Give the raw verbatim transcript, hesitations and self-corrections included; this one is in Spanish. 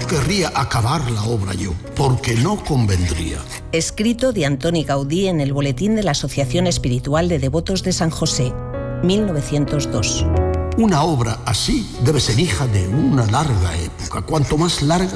querría acabar la obra yo, porque no convendría. Escrito de Antoni Gaudí en el Boletín de la Asociación Espiritual de Devotos de San José, mil novecientos dos. Una obra así debe ser hija de una larga época. Cuanto más larga,